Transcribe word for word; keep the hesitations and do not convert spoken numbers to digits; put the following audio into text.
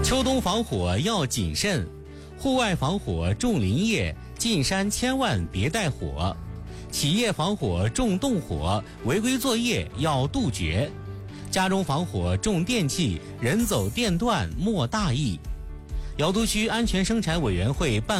秋冬防火要谨慎，户外防火重林业，进山千万别带火。企业防火重动火，违规作业要杜绝。家中防火重电器，人走电断莫大意。瑶都区安全生产委员会办